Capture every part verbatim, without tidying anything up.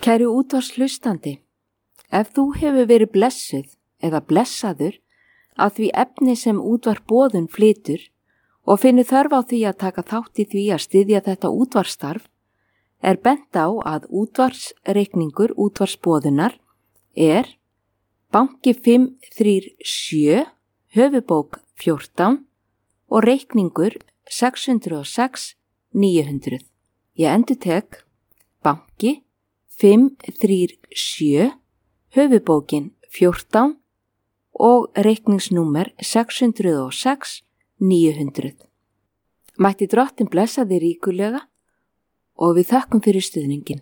Kæru útvarpshlustandi, ef þú hefur verið blessuð eða blessaður af því efni sem útvarp Boðun flytur og finnur þörf á því að taka þátt í því að styðja þetta útvarpsstarf, er bent á að útvarpsreikningur útvarps Boðunar er banki fimm þrjú sjö, höfubók fjórtán og reikningur sex hundruð og sex níu hundruð. Ég endurtek banki fimm þrjú sjö, höfubókin fjórtán og reikningsnúmer sex hundruð og sex níu hundruð. Mætti Drottinn blessa þig ríkulega og við þökkum fyrir stuðningin.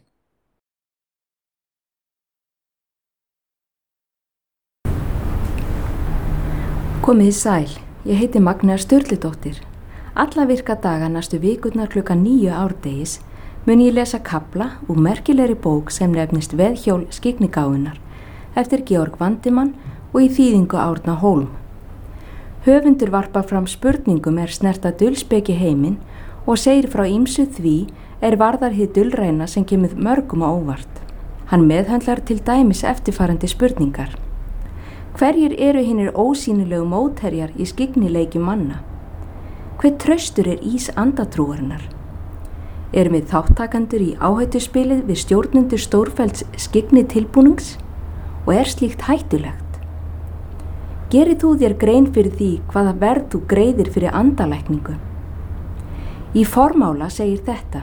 Komið sæl, ég heiti Magnea Sturludóttir. Alla virka daga næstu vikurnar klukkan níu árdegis mun ég lesa kafla úr merkilegri bók sem nefnist Veðhjól skyggnigáfunnar eftir Georg Vandimann og í þýðingu Árna Hólm. Höfundur varpar fram spurningum er snerta dulspeki heiminn og segir frá ýmsu því er varðar hið dulræna sem kemur mörgum á óvart. Hann meðhöndlar til dæmis eftirfarandi spurningar. Hverjir eru hinnir ósýnilegu mótherjar í skyggnileiki manna? Hver traustur er ís andatrúarinnar? Erum við þáttakendur í áhættuspilið við stjórnendur stórfellds skyggni tilbúnings og er slíkt hættulegt? Gerir þú þér grein fyrir því hvaða verð þú greiðir fyrir andalækningu? Í formála segir þetta.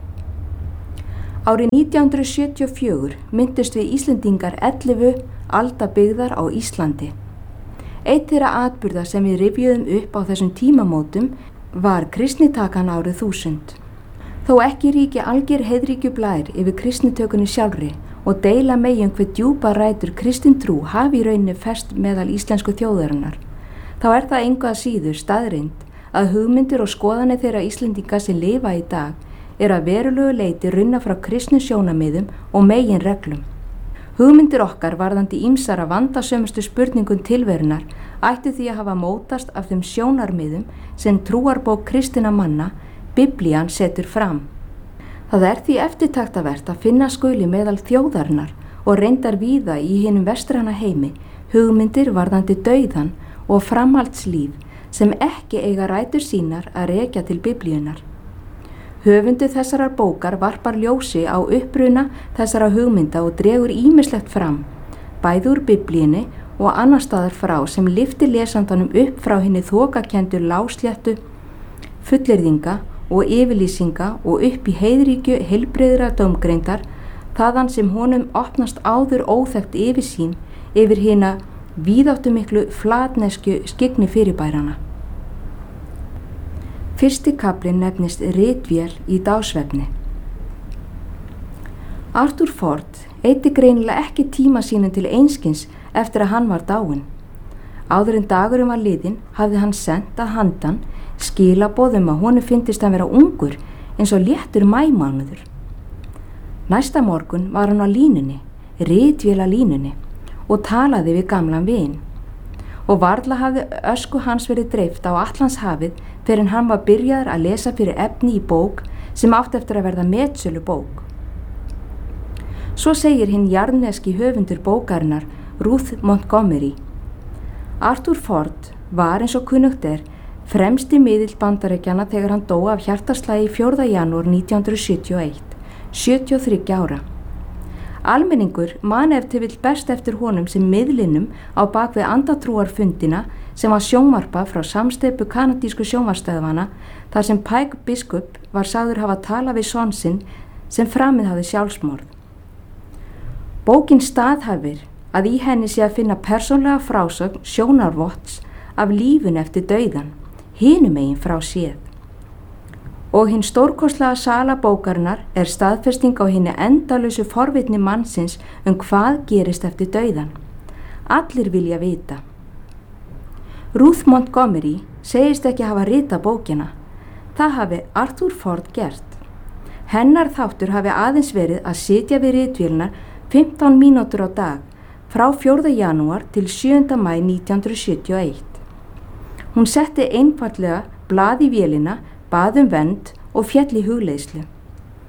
Árið nítján hundruð sjötíu og fjögur myndust við Íslendingar ellefu aldabyggðar á Íslandi. Eitt þeirra atburða sem við rifjuðum upp á þessum tímamótum var kristnitakan árið þúsund. Þó ekki ríki alger heiðríkjublær yfir kristnitökunni sjálfri og deila megi um hve djúpa rætur kristintrú hafi í rauninni fest meðal íslensku þjóðarinnar, þá er það engu að síður staðreynd að hugmyndir og skoðanir þeirra Íslendinga sem lifa í dag er að verulegu leyti runna frá kristnu sjónarmiðum og megin reglum. Hugmyndir okkar varðandi ýmsara vandasömustu spurningum tilverunar ættu því að hafa mótast af þeim sjónarmiðum sem trúarbók kristinna manna, Biblían, setur fram. Það er því eftirtaktavert að finna skuli meðal þjóðarinnar og reyndar víða í hinum vestræna heimi hugmyndir varðandi dauðan og framhaldslíf sem ekki eiga rætur sínar að rekja til Biblíunar. Höfundur þessarar bókar varpar ljósi á uppruna þessara hugmynda og dregur ýmislegt fram, bæði úr Biblíunni og annar staðar frá sem lyfti lesandanum upp frá hinni þokakenndu lásléttu, fullyrðinga og yfirlýsinga og upp í heiðríkju heilbrigðra dómgreindar, þaðan sem honum opnast áður óþekkt yfirsýn yfir hina víðáttumiklu flatnesku skyggni fyrirbærana. Fyrsti kaflinn nefnist Ritvél í dáðsvefni. Arthur Ford eyddi greinilega ekki tíma sínum til einskis eftir að hann var dáinn. Áður en dagurinn var liðinn hafði hann sent að handan skilaboðum að honum fyndist að vera ungur eins og léttur maímánuður. Næsta morgun var hann á línunni, ritvél á línunni, og talaði við gamlan vin. Og varla hafði ösku hans verið dreift á Atlantshafið fyrir en hann var byrjaður að lesa fyrir efni í bók sem átti eftir að verða metsölu bók. Svo segir hinn jarðneski höfundur bókarinnar, Ruth Montgomery. Arthur Ford var eins og kunnugt er fremsti miðill Bandaríkjanna þegar hann dó af hjartaslagi fjórða janúar nítján hundruð sjötíu og eitt, sjötíu og þriggja ára. Almenningur man ef til vill best eftir honum sem miðlinum á bakvið andatrúarfundina sem var sjónvarpað frá samsteypu kanadísku sjónvarpsstöðvanna þar sem Pike biskup var sagður hafa talað við son sinn sem framið hafði sjálfsmorð. Bókin staðhæfir að í henni sé að finna persónlega frásögn sjónarvotts af lífun eftir dauðan, hinum megin frá séð. Og hinn stórkostlega sala bókarinnar er staðfesting á hinni endalausu forvitni mannsins um hvað gerist eftir dauðan. Allir vilja vita. Ruth Montgomery segist ekki hafa ritað bókina. Það hafi Arthur Ford gert. Hennar þáttur hafi aðeins verið að sitja við ritvélina fimmtán mínútur á dag frá fjórða janúar til sjöunda maí nítján hundruð sjötíu og eitt. Hún setti einfaldlega blað í vélina, bað um vernd og féll í hugleiðslu.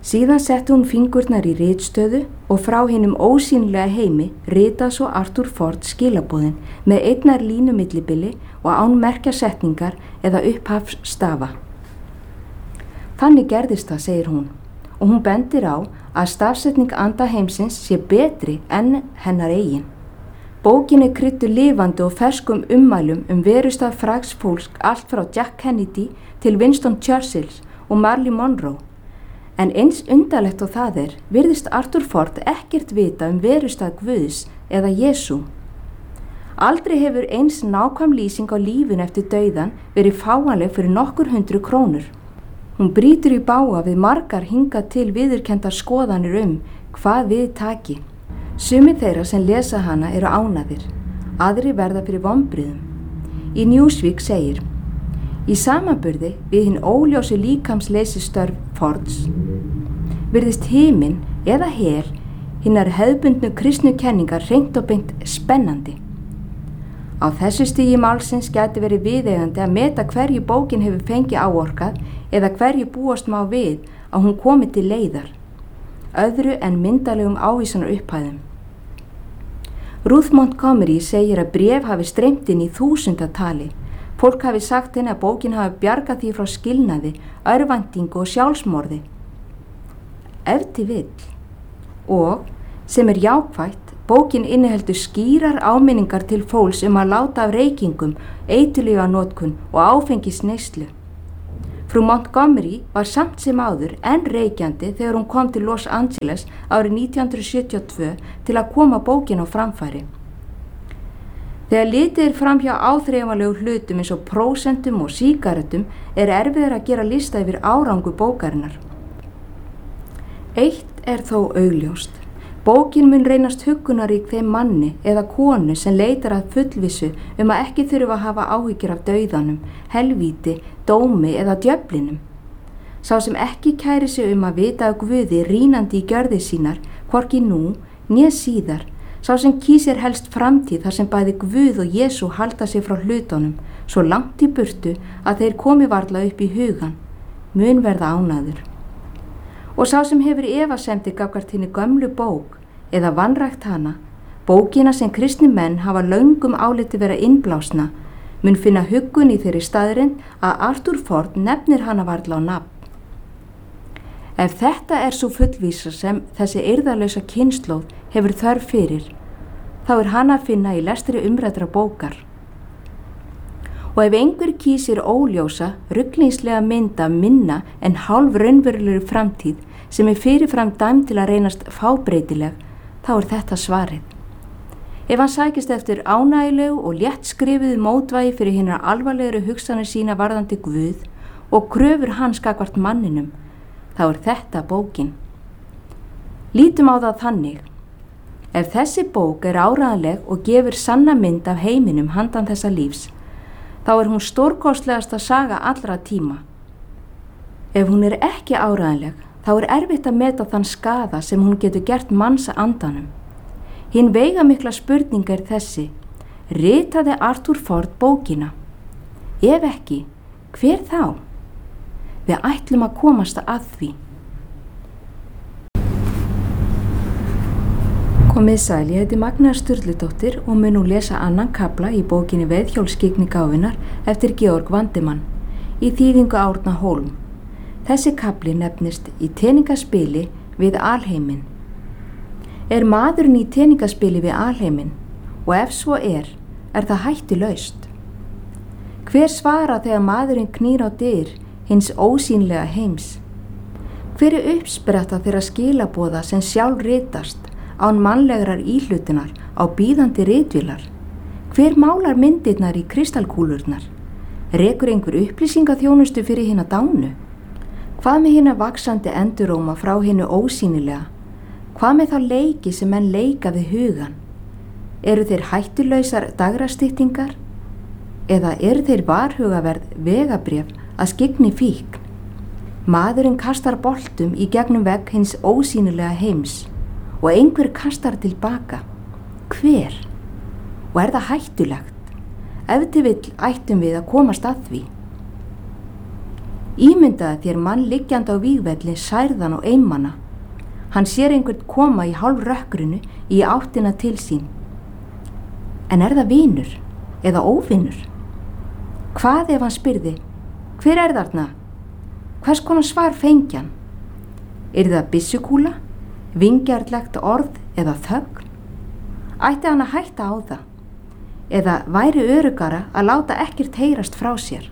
Síðan setti hún fingurnar í ritstöðu og frá hinum ósýnilega heimi ritað svo Arthur Ford skilaboðin með einnar línu millibili og án merkja setningar eða upphafsstafa. Þannig gerðist það, segir hún, og hún bendir á að stafsetning anda heimsins sé betri en hennar eigin. Bókin er krydduð lifandi og ferskum ummælum um verustað frægs fólk allt frá Jack Kennedy til Winston Churchill og Marilyn Monroe. En eins undarlegt og það er, virðist Arthur Ford ekkert vita um verustað Guðs eða Jesú. Aldrei hefur eins nákvæm lýsing á lífinu eftir dauðan verið fáanleg fyrir nokkur hundru krónur. Hún brýtur í bága við margar hingað til viðurkenndar skoðanir um hvað við taki. Sumir þeirra sem lesa hana eru ánægðir, aðri verða fyrir vonbrigðum. Í Newsweek segir: Í samanburði við hinn óljósi líkamsleysistörf Fords virðist himinn eða hel hinnar hefðbundnu kristnu kenningar hreint og beint spennandi. Á þessu stigi málsins gæti verið viðeigandi að meta hverju bókin hefur fengið áorkað eða hverju búast má við að hún komi til leiðar, öðru en myndalegum ávísanar upphæðum. Ruth Montgomery segir að bréf hafi streymt inn í þúsundatali. Fólk hafi sagt henni að bókin hafi bjargað því frá skilnaði, örvæntingu og sjálfsmorði. Ef til vill. Og, sem er jákvætt, bókin inniheldur skýrar áminningar til fólks um að láta af reykingum, eiturlyfjanotkun og áfengisneyslu. Frú Montgomery var samt sem áður enn reykjandi þegar hún kom til Los Angeles árið nítján hundruð sjötíu og tvö til að koma bókin á framfæri. Þegar litið er fram hjá áþreifanlegu hlutum eins og prósentum og sígarettum er erfiðar að gera lista yfir árangur bókarinnar. Eitt er þó augljóst. Bókin mun reynast huggunarík þeim manni eða konu sem leitar að fullvissu um að ekki þurfa að hafa áhyggjur af dauðanum, helvíti, dómi eða djöflinum. Sá sem ekki kæri sig um að vita af Guði rínandi í gjörðir sínar, hvorki nú, né síðar, sá sem kýsir helst framtíð þar sem bæði Guð og Jesú halda sig frá hlutunum, svo langt í burtu að þeir komi varla upp í hugan, mun verða ánæður. Og sá sem hefur efasemdir gagnvart hinni gömlu bók eða vanrækt hana, bókina sem kristni menn hafa löngum áliti vera innblásna, mun finna huggun í þeirri staðrind að Arthur Ford nefnir hana varla á nafn. Ef þetta er svo fullvísa sem þessi eirðarlausa kynslóð hefur þörf fyrir, þá er hana að finna í lestri umræddra bókar. Og ef einhver kýsir óljósa, ruglingslega mynda minna en hálf raunverulegri framtíð sem er fyrirfram dæmd til að reynast fábreytileg, þá er þetta svarið. Ef hann sækist eftir ánægilegu og létt skrifuðu mótvægi fyrir hinnar alvarlegri hugsanir sína varðandi Guð og kröfur hans gagnvart manninum, þá er þetta bókin. Lítum á það þannig. Ef þessi bók er áreiðanleg og gefur sanna mynd af heiminum handan þessa lífs, þá er hún stórkostlegasta saga allra tíma. Ef hún er ekki áreiðanleg, þá er erfitt að meta þann skaða sem hún getur gert manns andanum. Hinn veigamikla spurning er þessi: ritaði Arthur Ford bókina? Ef ekki, hver þá? Við ætlum að komast að því. Komið sæl, ég heiti Magna Sturludóttir og mun nú lesa annan kafla í bókinni Veiðhjólskyggni gáfunnar eftir Georg Vandemann í þýðingu Árna Hólm. Þessi kafli nefnist Í teningaspili við alheiminn. Er maðurinn í teningaspili við alheiminn? Og ef svo er, er það hættulaust? Hver svara þegar maðurinn knýr á dyr hins ósýnlega heims? Hver er uppspretta þeirra skilaboða sem sjálf ritast án mannlegrar íhlutunar á bíðandi ritvélar? Hver málar myndirnar í kristalkúlurnar? Rekur einhver upplýsingaþjónustu fyrir hina dánu? Hvað með hina vaxandi enduróma frá hinu ósýnilega? Hvað með þá leiki sem menn leika við hugan? Eru þeir hættulausar dagrastýttingar? Eða eru þeir varhugaverð vegabréf að skyggni fíkn? Maðurinn kastar boltum í gegnum vegg hins ósýnilega heims og einhver kastar tilbaka. Hver? Og er það hættulegt? Ef til vill ættum við að komast að því. Ímyndaði þér mann liggjandi á vígvelli særðan og einmana. Hann sér einhvern koma í hálf rökkrinu í áttina til sín. En er það vinur eða óvinur? Hvað ef hann spyrði, hver er þarna? Hvers konar svar fengi hann? Er það byssukúla, vingjarnlegt orð eða þögn? Ætti hann að hætta á það? Eða væri öruggara að láta ekkert heyrast frá sér?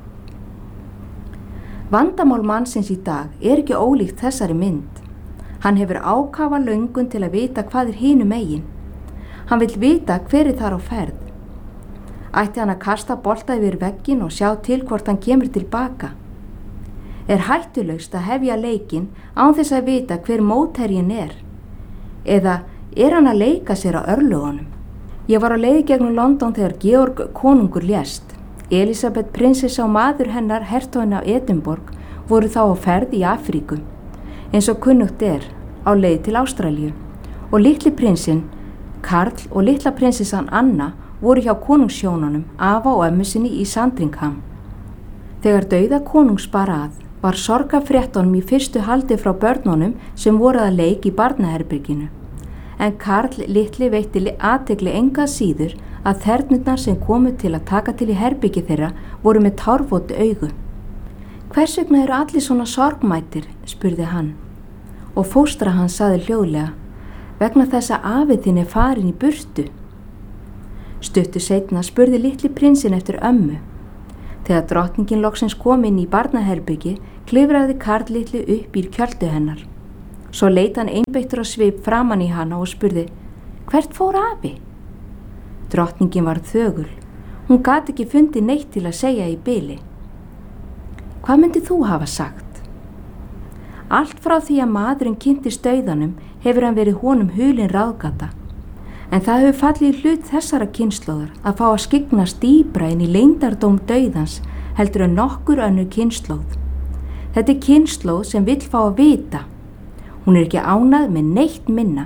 Vandamál mannsins í dag er ekki ólíkt þessari mynd. Hann hefur ákafa löngun til að vita hvað er hinum megin. Hann vill vita hver er þar á ferð. Ætti hann að kasta bolta yfir vegginn og sjá til hvort hann kemur tilbaka? Er hættulaust að hefja leikinn án þess að vita hver mótherjinn er? Eða er hann að leika sér á örlögunum? Ég var á leið gegnum London þegar Georg konungur lést. Elisabeth prinsessa og maður hennar, hertoginn af Edinborg, voru þá á ferð í Afríku, eins og kunnugt er, á leið til Ástralíu. Og litli prinsinn, Karl og litla prinsessan Anna voru hjá konungshjónunum, afa og ömmu sinni í Sandringham. Þegar dauða konungs bar að, var sorgarfréttunum í fyrstu haldi frá börnunum sem voru að leik í barnaherberginu. En Karl litli veitti athygli enga síður að þernurnar sem komu til að taka til í herbyggi þeirra voru með tárvot augu. Hvers vegna eru allir svona sorgmætir, spurði hann. Og fóstra hans sagði hljóðlega, vegna þess að afið þinn er farin í burtu. Stuttu seinna spurði litli prinsinn eftir ömmu. Þegar drottningin loksins kom inn í barnaherbyggi, klifraði Karl litli upp í kjöldu hennar. Svo leit hann einbeittur á svip framan í hana og spurði, hvert fór afi? Drottningin var þögul. Hún gat ekki fundið neitt til að segja í bili. Hvað myndið þú hafa sagt? Allt frá því að maðurinn kynntist dauðanum hefur hann verið honum hulin ráðgata. En það hefur fallið í hlut þessara kynslóðar að fá að skyggnast dýpra inn í leyndardóm dauðans heldur en nokkur önnur kynslóð. Þetta er kynslóð sem vill fá að vita. Hún er ekki ánað með neitt minna.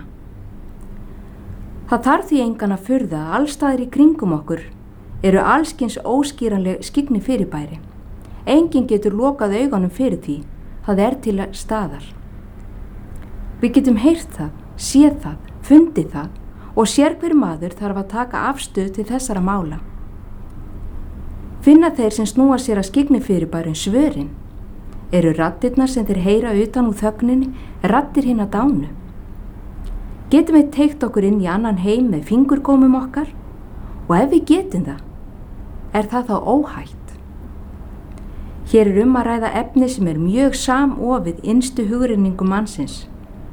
Það þarf því engan að furða að allstaðir í kringum okkur eru allskins óskýranleg skyggni fyrirbæri. Enginn getur lokað augunum fyrir því, það er til staðar. Við getum heyrt það, séð það, fundið það og sér hver maður þarf að taka afstöð til þessara mála. Finna þeir sem snúa sér að skyggni fyrirbærin svörin? Eru raddirnar sem þeir heyra utan úr þögninni raddir hinna dánu? Getum við teygt okkur inn í annan heim með fingurgómum okkar? Og ef við getum það, er það þá óhætt? Hér er um að ræða efni sem er mjög samofið innstu hugrenningu mannsins.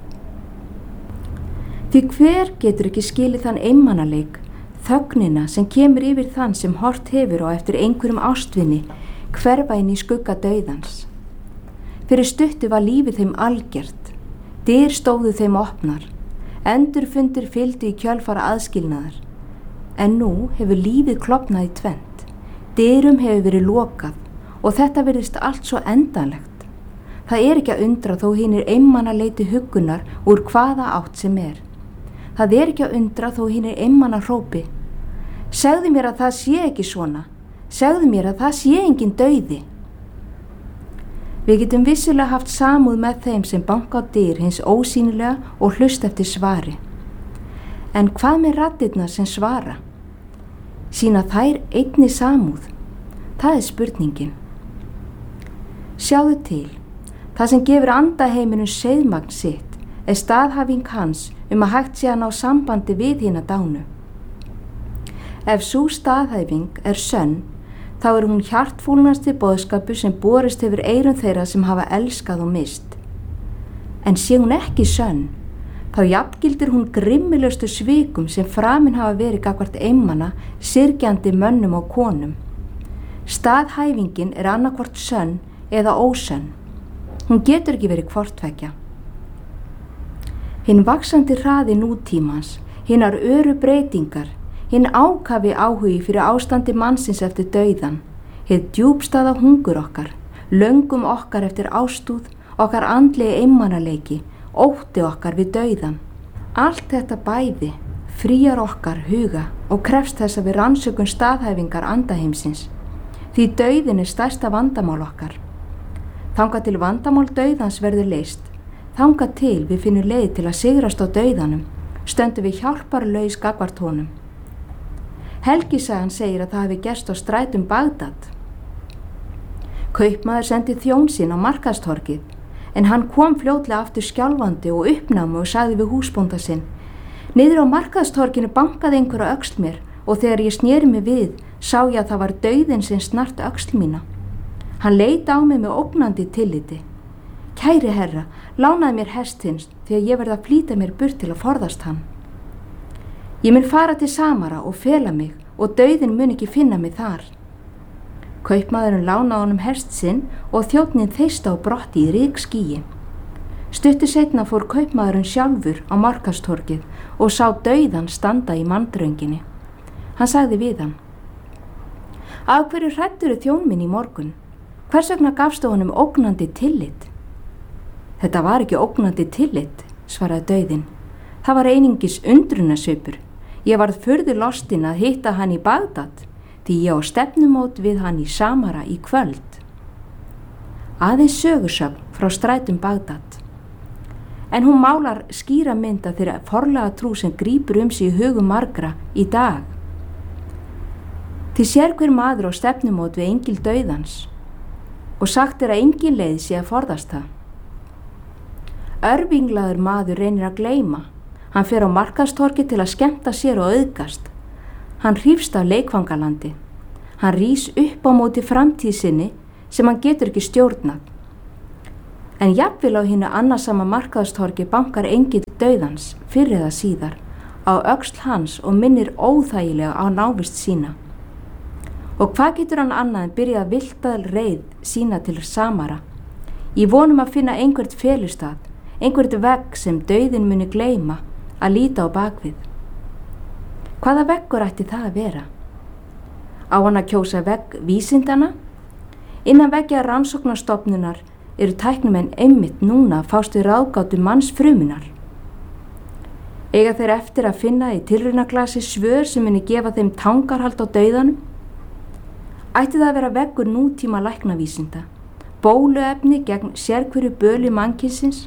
Því hver getur ekki skilið þann einmanaleik, þögnina sem kemur yfir þann sem hort hefur á eftir einhverjum ástvinni hverfa inn í skugga dauðans. Fyrir stuttu var lífið þeim algjört, dyr stóðu þeim opnar, endurfundir fylgdu í kjölfara aðskilnaðar. En nú hefur lífið klofnað í tvennt, dyrum hefur verið lokað og þetta virðist allt svo endanlegt. Það er ekki að undra þó hinir einmana leiti huggunar úr hvaða átt sem er. Það er ekki að undra þó hinir einmana hrópi. Segðu mér að það sé ekki svona, segðu mér að það sé engin dauði. Við getum vissulega haft samúð með þeim sem banka á dyr hins ósýnilega og hlust eftir svari. En hvað með raddirnar sem svara? Sýna þær einni samúð? Það er spurningin. Sjáðu til, það sem gefur andaheiminum seiðmagn sitt er staðhæfing hans um að hægt sé að ná sambandi við hina dánu. Ef sú staðhæfing er sönn, þá er hún hjartfúlnasti boðskapur sem borist hefur eyrum þeirra sem hafa elskað og mist. En sé hún ekki sönn, þá jafngildir hún grimmilegustu svikum sem framin hafa verið gagnvart einmana, syrgjandi mönnum og konum. Staðhæfingin er annarkvort sönn eða ósönn. Hún getur ekki verið hvorttveggja. Hinn vaxandi hraði nútímans, hinnar öru breytingar, hinn ákafi áhugi fyrir ástandi mannsins eftir dauðan, hið djúpstaða hungur okkar, löngum okkar eftir ástúð, okkar andlegi einmanaleiki, ótti okkar við dauðan. Allt þetta bæði fríar okkar huga og krefst þess að við rannsökum staðhæfingar andaheimsins, því dauðin er stærsta vandamál okkar. Þangað til vandamál dauðans verður leyst, þangað til við finnum leið til að sigrast á dauðanum, stöndum við hjálparlaus gagnvart honum. Helgisagan segir að það hafi gerst á strætum Bagdad. Kaupmaður sendi þjón sinn á markaðstorgið, en hann kom fljótlega aftur skjálfandi og uppnámi og sagði við húsbónda sinn: Niður á markaðstorginu bankaði einhver á öxl mér og þegar ég sneri mig við sá ég að það var dauðinn sem snart öxl mína. Hann leit á mig með ógnandi tilliti. Kæri herra, lánaði mér hest þins því að ég verð að flýta mér burt til að forðast hann. Ég mun fara til Samara og fela mig og dauðinn mun ekki finna mig þar. Kaupmaðurinn lánaði honum hest sinn og þjónninn þeysti á brotti í rykskýi. Stuttu seinna fór kaupmaðurinn sjálfur á markaðstorgið og sá dauðan standa í manndrönginni. Hann sagði við hann: Af hverju hræddirðu þjón minn í morgun? Hvers vegna gafstu honum ógnandi tillit? Þetta var ekki ógnandi tillit, svaraði dauðinn. Það var einungis undrunarsvipur. Ég varð furðu lostin að hitta hann í Bagdad, því ég á stefnumót við hann í Samara í kvöld. Aðeins sögursögn frá strætum Bagdad. En hún málar skýra mynda þeirra forlega trú sem grípur um sig í hugum margra í dag. Því sér hver maður á stefnumót við engil dauðans og sagt er að engin leið sé að forðast það. Örvinglaður maður reynir að gleyma. Hann fer á markaðstorgi til að skemmta sér og auðgast. Hann hrífst af leikfangalandi. Hann rís upp á móti framtíð sinni sem hann getur ekki stjórnað. En jafnvel á hinu annarsama markaðstorgi bankar engill dauðans fyrr eða síðar á öxl hans og minnir óþægilega á návist sína. Og hvað getur hann annað en byrjað að viltað reið sína til Samara? Ég vonum að finna einhvert felustað, einhvert vegg sem dauðinn muni gleyma að líta á bakvið. Hvaða veggur ætti það að vera? Á hann að kjósa vegg vísindana? Innan veggja rannsóknarstofnunar eru tæknumenn einmitt núna að fást við ráðgátu mannsfrumunar. Eiga þeir eftir að finna í tilraunaglasi svör sem muni gefa þeim tangarhald á dauðanum? Ætti það að vera veggur nútíma læknavísinda, bóluefni gegn sérhverju böli mannkynsins,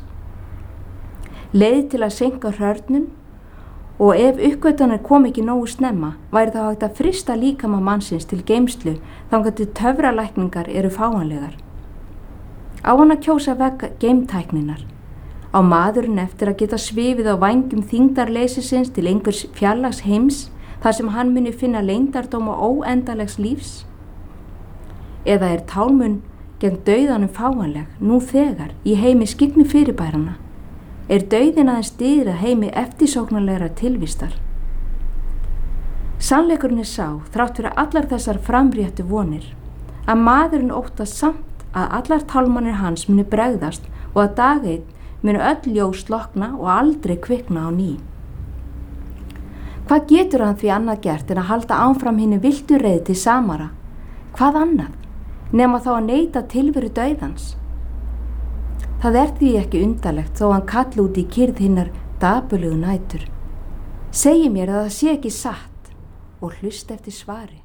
leið til að seinka hrörnun og ef uppgötvanir kom ekki nógu snemma væri það hægt að frysta líkama mannsins til geymslu þangað til töfralækningar eru fáanlegar. Á hann að kjósa vegg geimtækninar. Á maðurinn eftir að geta svifið á vængjum þyngdarleysisins til einhvers fjarlags heims þar sem hann muni finna leyndardóma óendalegs lífs? Eða er tálmun gegn dauðanum fáanleg nú þegar í heimi skyggnu fyrirbærana? Er dauðinn aðeins dýra heimi eftirsóknarlegra tilvistar? Sannleikurinn er sá, þrátt fyrir allar þessar framréttu vonir, að maðurinn óttast samt að allar tálmanir hans muni bregðast og að dag einn muni öll ljós slokna og aldrei kvikna á ný. Hvað getur hann því annað gert en að halda áfram hinni viltu reið til Samara? Hvað annað? Nema þá að neita tilveru dauðans. Það er því ekki undarlegt þó hann kalli út í kyrrð hinnar dapurlegu nætur. Segi mér að það sé ekki satt og hlust eftir svari.